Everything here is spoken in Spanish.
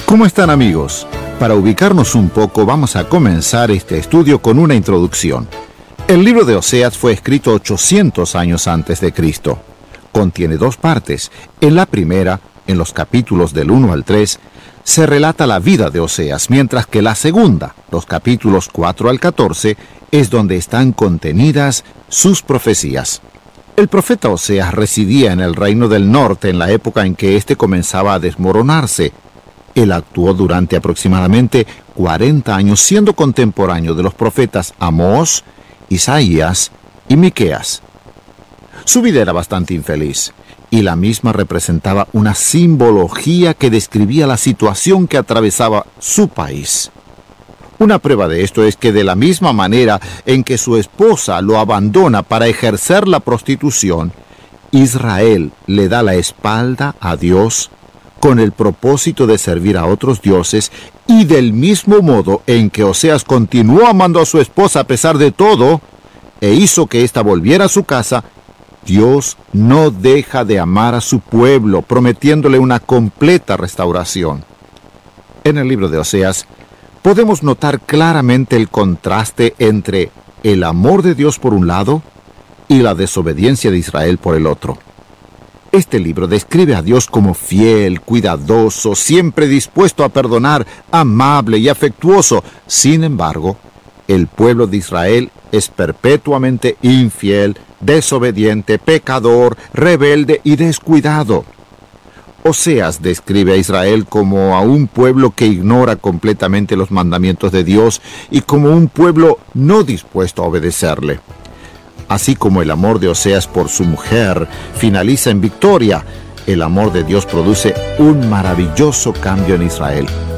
¿Cómo están, amigos? Para ubicarnos un poco, vamos a comenzar este estudio con una introducción. El libro de Oseas fue escrito 800 años antes de Cristo. Contiene dos partes. En la primera, en los capítulos del 1 al 3, se relata la vida de Oseas, mientras que la segunda, los capítulos 4 al 14, es donde están contenidas sus profecías. El profeta Oseas residía en el reino del norte en la época en que éste comenzaba a desmoronarse. Él actuó durante aproximadamente 40 años, siendo contemporáneo de los profetas Amós, Isaías y Miqueas. Su vida era bastante infeliz, y la misma representaba una simbología que describía la situación que atravesaba su país. Una prueba de esto es que de la misma manera en que su esposa lo abandona para ejercer la prostitución, Israel le da la espalda a Dios con el propósito de servir a otros dioses, y del mismo modo en que Oseas continuó amando a su esposa a pesar de todo, e hizo que ésta volviera a su casa, Dios no deja de amar a su pueblo, prometiéndole una completa restauración. En el libro de Oseas, podemos notar claramente el contraste entre el amor de Dios por un lado y la desobediencia de Israel por el otro. Este libro describe a Dios como fiel, cuidadoso, siempre dispuesto a perdonar, amable y afectuoso. Sin embargo, el pueblo de Israel es perpetuamente infiel, desobediente, pecador, rebelde y descuidado. Oseas describe a Israel como a un pueblo que ignora completamente los mandamientos de Dios y como un pueblo no dispuesto a obedecerle. Así como el amor de Oseas por su mujer finaliza en victoria, el amor de Dios produce un maravilloso cambio en Israel.